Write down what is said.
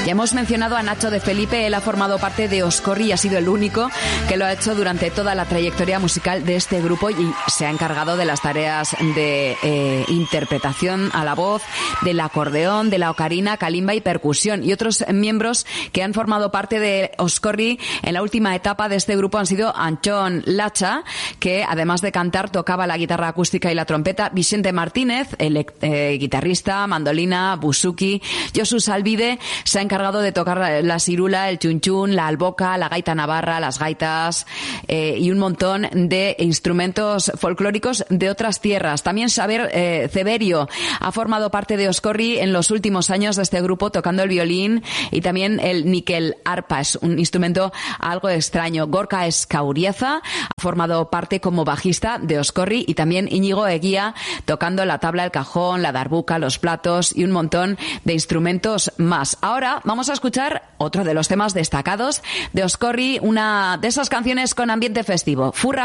Ya hemos mencionado a Nacho de Felipe, él ha formado parte de Oscorri y ha sido el único que lo ha hecho durante toda la trayectoria musical de este grupo y se ha encargado de las tareas de interpretación a la voz, del acordeón, de la ocarina, calimba y percusión. Y otros miembros que han formado parte de Oscorri en la última etapa de este grupo han sido Antxon Latxa, que además de cantar tocaba la guitarra acústica y la trompeta, Vicente Martínez, el guitarrista, mandolina, buzuki, Josu Salvide se ha encargado de tocar la sirula, el chunchún, la alboca, la gaita navarra, las gaitas y un montón de instrumentos folclóricos de otras tierras. También Xavier Ceberio ha formado parte de Oscorri en los últimos años de este grupo tocando el violín y también el níquel arpa, es un instrumento algo extraño. Gorka Escaurieza ha formado parte como bajista de Oscorri y también Íñigo Eguía tocando la tabla, el cajón, la darbuka, los platos y un montón de instrumentos más. Ahora vamos a escuchar otro de los temas destacados de Oscorri, una de esas canciones con ambiente festivo, Furra